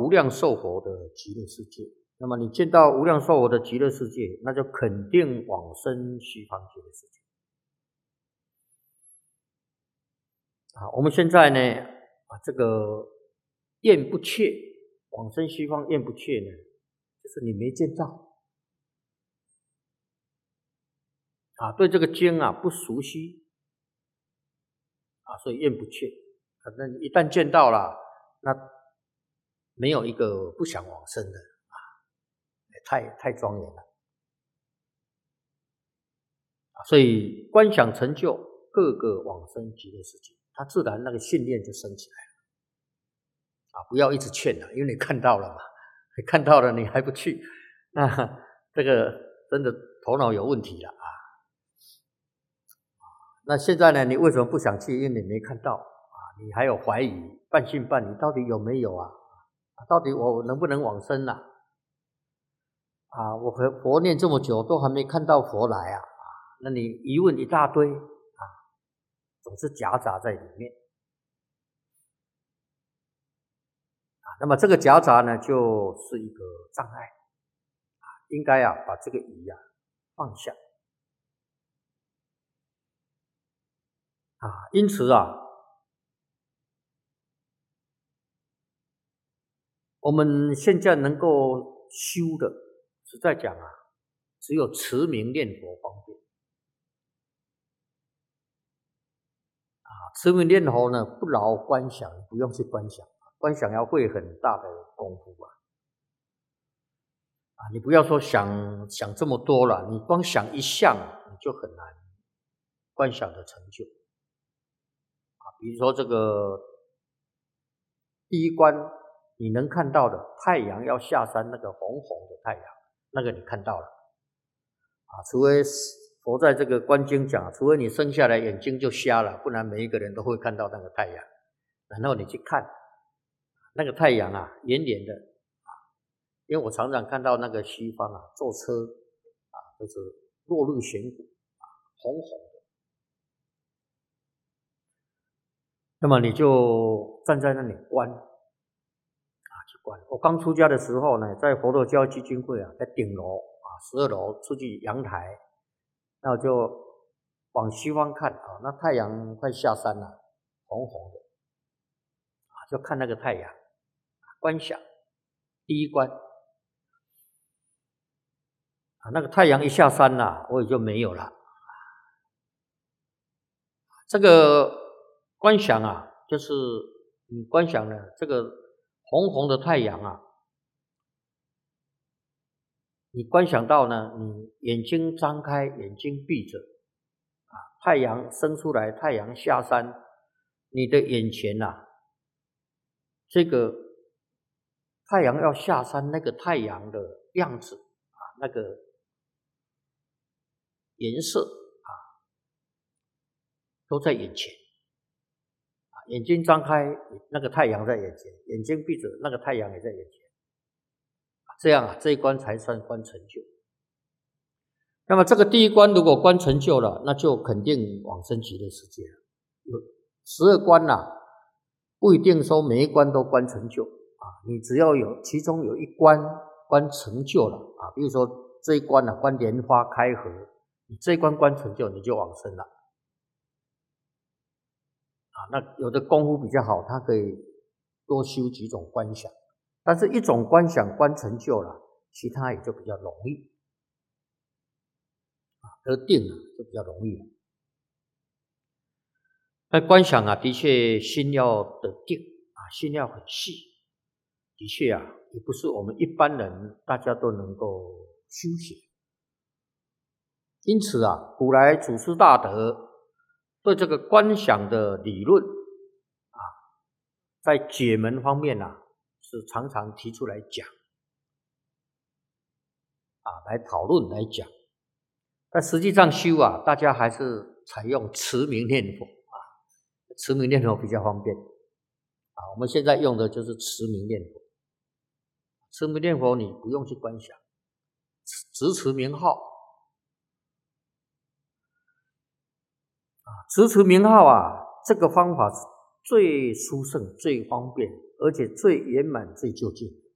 无量寿佛的极乐世界。那么你见到无量寿佛的极乐世界，那就肯定往生西方极乐世界。我们现在呢，这个厌不切，往生西方厌不切呢，就是你没见到对这个经不熟悉所以厌不切。那你一旦见到了，那没有一个不想往生的太庄严了所以观想成就，各个往生极乐世界，他自然那个信念就升起来了不要一直劝了，因为你看到了嘛，你看到了你还不去，那这个真的头脑有问题了那现在呢，你为什么不想去？因为你没看到你还有怀疑，半信半疑，到底有没有到底我能不能往生我和佛念这么久都还没看到佛来那你疑问一大堆总是夹杂在里面那么这个夹杂呢，就是一个障碍应该把这个疑放下因此我们现在能够修的，实在讲只有持名念佛方便持名念佛呢，不劳观想，不用去观想，观想要费很大的功夫你不要说想这么多了，你光想一项你就很难观想的成就比如说这个第一关你能看到的太阳要下山，那个红红的太阳，那个你看到了除非佛在这个观经讲，除非你生下来眼睛就瞎了，不然每一个人都会看到那个太阳。然后你去看那个太阳圆圆的因为我常常看到那个西方坐车就是落日悬谷红红的。那么你就站在那里观去观。我刚出家的时候呢，在佛陀教基金会在顶楼12楼出去阳台，那我就往西方看那太阳快下山了，红红的就看那个太阳观想第一关那个太阳一下山我也就没有了这个观想就是你观想呢这个红红的太阳你观想到呢，你眼睛张开，眼睛闭着太阳升出来，太阳下山，你的眼前这个太阳要下山，那个太阳的样子那个颜色都在眼前眼睛张开，那个太阳在眼前，眼睛闭着，那个太阳也在眼前这样这一关才算观成就。那么这个第一关如果观成就了，那就肯定往生极乐世界了。有12关不一定说每一关都观成就你只要有其中有一关观成就了比如说这一关观莲花开合，你这一关观成就，你就往生了那有的功夫比较好，他可以多修几种观想，但是一种观想观成就了，其他也就比较容易得定就比较容易了。那观想的确心要得定心要很细，的确也不是我们一般人大家都能够修行。因此古来祖师大德对这个观想的理论在解门方面是常常提出来讲来讨论来讲。但实际上修大家还是采用持名念佛持名念佛比较方便我们现在用的就是持名念佛。持名念佛你不用去观想，直持名号直持名号这个方法是最殊胜最方便， 而且最圆满、最究竟。